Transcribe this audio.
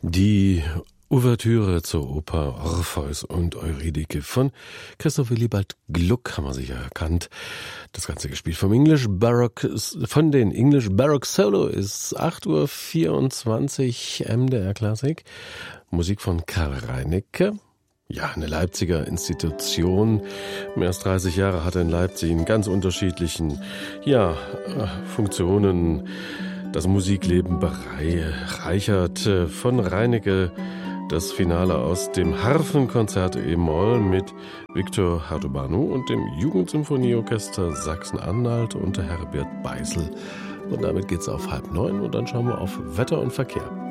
Die Ouvertüre zur Oper Orpheus und Eurydike von Christoph Willibald Gluck haben wir sicher erkannt. Das Ganze gespielt von den English Baroque Soloists. 8:24 Uhr MDR Klassik. Musik von Karl Reinecke. Ja, eine Leipziger Institution. Mehr als 30 Jahre hat er in Leipzig in ganz unterschiedlichen Funktionen das Musikleben bereichert. Von Reinecke das Finale aus dem Harfenkonzert E-Moll mit Viktor Hartoubanu und dem Jugendsymphonieorchester Sachsen-Anhalt unter Herbert Beißel. Und damit geht's auf 8:30 und dann schauen wir auf Wetter und Verkehr.